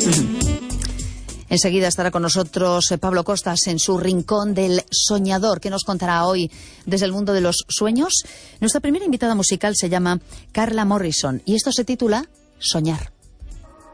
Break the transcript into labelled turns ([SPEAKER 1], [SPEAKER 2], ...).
[SPEAKER 1] Enseguida estará con nosotros Pablo Costas en su Rincón del Soñador, que nos contará hoy desde el mundo de los sueños. Nuestra primera invitada musical se llama Carla Morrison y esto se titula Soñar.